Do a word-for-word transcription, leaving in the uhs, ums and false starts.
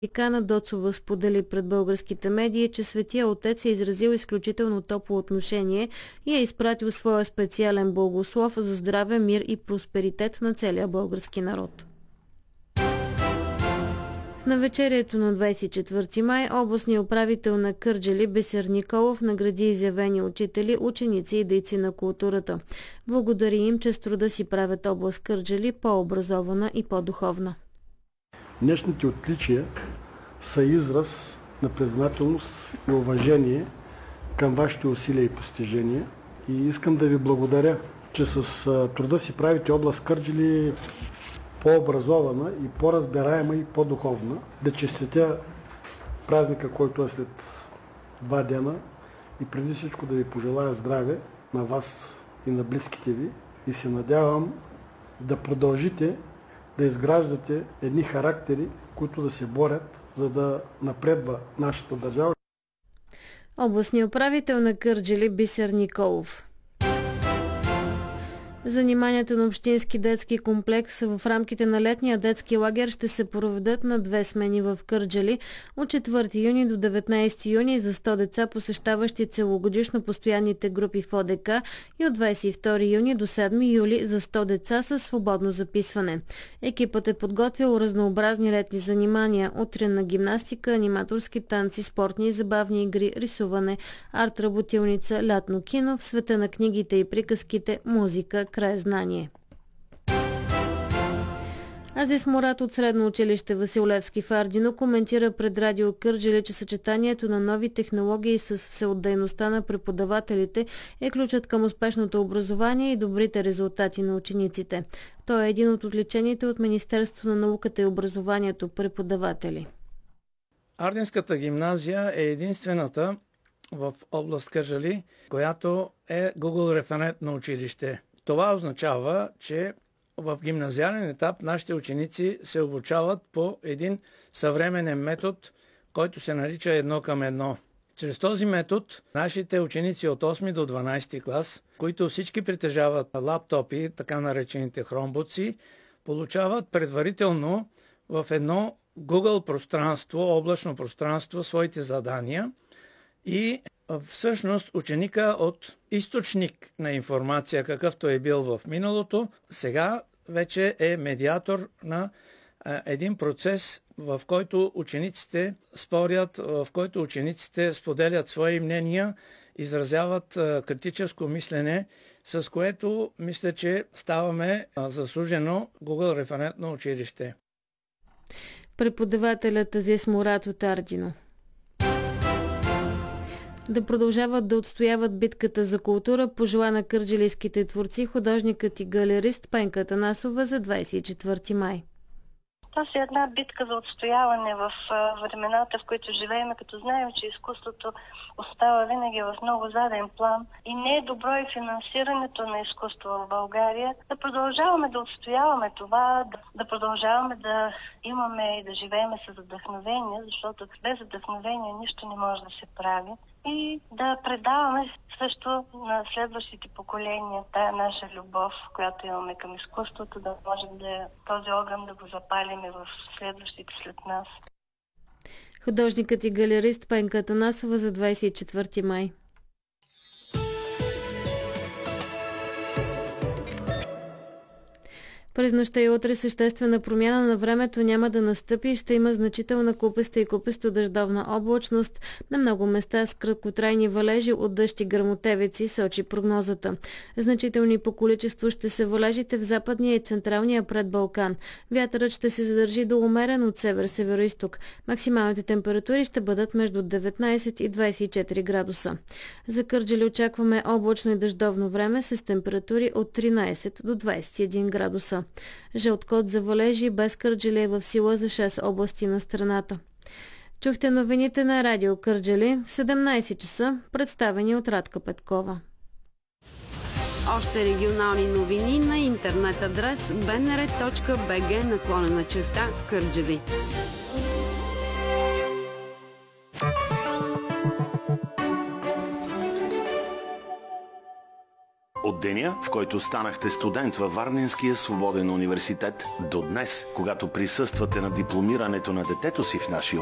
Икана Доцова сподели пред българските медии, че Светия Отец е изразил изключително топло отношение и е изпратил своя специален благослов за здраве, мир и просперитет на целия български народ. В навечерието на двадесет и четвърти май областният управител на Кърджали Бисер Николов награди изявени учители, ученици и дейци на културата. Благодари им, че с труда си правят област Кърджали по-образована и по-духовна. Днешните отличия са израз на признателност и уважение към вашите усилия и постижения. И искам да ви благодаря, че с труда си правите област Кърджали по-образована и по-разбираема и по-духовна. Да честитя празника, който е след два дена, и преди всичко да ви пожелая здраве на вас и на близките ви, и се надявам да продължите да изграждате едни характери, които да се борят, за да напредва нашата държава. Областният управител на Кърджали Бисер Николов. Заниманията на Общински детски комплекс в рамките на летния детски лагер ще се проведат на две смени в Кърджали от четвърти юни до деветнадесети юни за сто деца, посещаващи целогодишно постоянните групи в О Д К, и от двадесет и втори юни до седми юли за сто деца със свободно записване. Екипът е подготвил разнообразни летни занимания: утринна гимнастика, аниматорски танци, спортни и забавни игри, рисуване, арт-работилница, лятно кино, в света на книгите и приказките, музика, краезнание. Азис Мурат от Средно училище Васил Левски в Ардино коментира пред радио Кърджали, че съчетанието на нови технологии с всеотдайността на преподавателите е ключът към успешното образование и добрите резултати на учениците. Той е един от отличените от Министерството на науката и образованието преподаватели. Ардинската гимназия е единствената в област Кърджали, която е Google референтно училище. Това означава, че в гимназиален етап нашите ученици се обучават по един съвременен метод, който се нарича едно към едно. Чрез този метод нашите ученици от осми до дванадесети клас, които всички притежават лаптопи, така наречените хромбуци, получават предварително в едно Google пространство, облачно пространство, своите задания. И всъщност ученика от източник на информация, какъвто е бил в миналото, сега вече е медиатор на един процес, в който учениците спорят, в който учениците споделят свои мнения, изразяват критическо мислене, с което мисля, че ставаме заслужено Google референтно училище. Преподавателят Азис Мурат от Ардино. Да продължават да отстояват битката за култура пожела на кърджалийските творци художникът и галерист Пенка Атанасова за двадесет и четвърти май. Това е една битка за отстояване в времената, в които живеем, като знаем, че изкуството остава винаги в много заден план и не е добро и финансирането на изкуство в България. Да продължаваме да отстояваме това, да, да продължаваме да имаме и да живеем с вдъхновение, защото без вдъхновение нищо не може да се прави. И да предаваме също на следващите поколения тая наша любов, която имаме към изкуството, да можем да този огън да го запалим в следващите след нас. Художникът и галерист Пенка Атанасова за двадесет и четвърти май. През нощта и утре съществена промяна на времето няма да настъпи и ще има значителна купеста и купесто дъждовна облачност. На много места с краткотрайни валежи от дъжд и гръмотевици, сочи прогнозата. Значителни по количество ще се валежите в западния и централния предбалкан. Вятърът ще се задържи до умерен от север-североизток. Максималните температури ще бъдат между деветнадесет и двадесет и четири градуса. За Кърджали очакваме облачно и дъждовно време с температури от тринадесет до двадесет и един градуса. Жълт код за валежи без Кърджали е в сила за шест области на страната. Чухте новините на радио Кърджали в седемнадесет часа, представени от Радка Петкова. Още регионални новини на интернет адрес би ен ар точка би джи наклонена черта Кърджали. От деня, в който станахте студент във Варненския свободен университет, до днес, когато присъствате на дипломирането на детето си в нашия